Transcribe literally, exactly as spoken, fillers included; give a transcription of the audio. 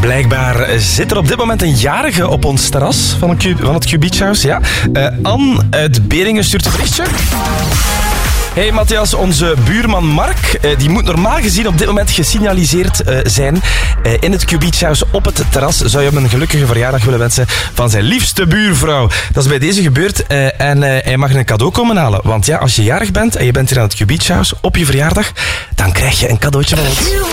Blijkbaar zit er op dit moment een jarige op ons terras van, een, van het Q Beach House. Ja. Uh, Anne uit Beringen stuurt een berichtje. Hey Matthias, onze buurman Mark, uh, die moet normaal gezien op dit moment gesignaliseerd uh, zijn. Uh, in het Q Beach House op het terras zou je hem een gelukkige verjaardag willen wensen van zijn liefste buurvrouw. Dat is bij deze gebeurd uh, en uh, hij mag een cadeau komen halen. Want ja, als je jarig bent en je bent hier aan het Q Beach House op je verjaardag, dan krijg je een cadeautje van ons.